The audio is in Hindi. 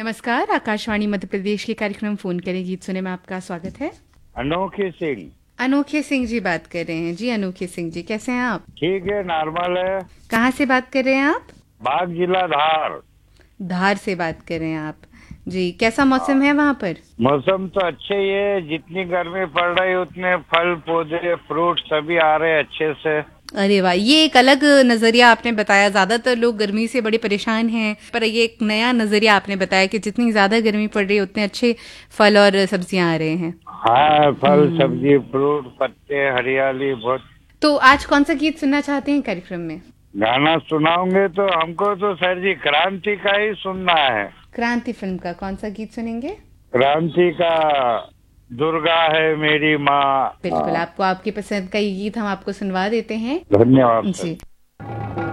नमस्कार, आकाशवाणी मध्य प्रदेश के कार्यक्रम फोन करें गीत सुने में आपका स्वागत है। अनोखी सिंह। अनोखे सिंह जी बात कर रहे हैं। जी अनोखे सिंह जी, कैसे हैं आप? ठीक है, नॉर्मल है। कहाँ से बात कर रहे हैं आप? बाग जिला धार। धार से बात कर रहे हैं आप। जी, कैसा मौसम है वहाँ पर? मौसम तो अच्छे ही है, जितनी गर्मी पड़ रही है उतने फल पौधे फ्रूट सभी आ रहे हैं अच्छे से। अरे वाह, ये एक अलग नजरिया आपने बताया। ज्यादातर लोग गर्मी से बड़े परेशान हैं, पर ये एक नया नजरिया आपने बताया कि जितनी ज्यादा गर्मी पड़ रही है उतने अच्छे फल और सब्जियां आ रहे हैं। हाँ, फल सब्जी फ्रूट पत्ते हरियाली बहुत। तो आज कौन सा गीत सुनना चाहते हैं कार्यक्रम में? गाना सुनाओगे तो हमको तो सर जी क्रांति का ही सुनना है। क्रांति फिल्म का कौन सा गीत सुनेंगे? क्रांति का दुर्गा है मेरी माँ। बिल्कुल, आपको आपकी पसंद का ये गीत हम आपको सुनवा देते हैं। धन्यवाद सर। जी।